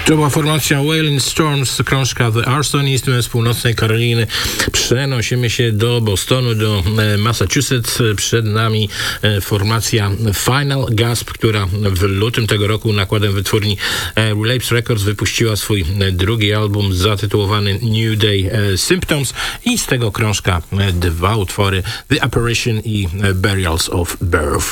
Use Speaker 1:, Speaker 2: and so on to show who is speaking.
Speaker 1: To była formacja Wailing Storms, krążka The Arsonists z północnej Karoliny. Przenosimy się do Bostonu, do Massachusetts. Przed nami formacja Final Gasp, która w lutym tego roku nakładem wytwórni Relapse Records wypuściła swój drugi album zatytułowany New Day Symptoms i z tego krążka dwa utwory: The Apparition i Burials of Birth.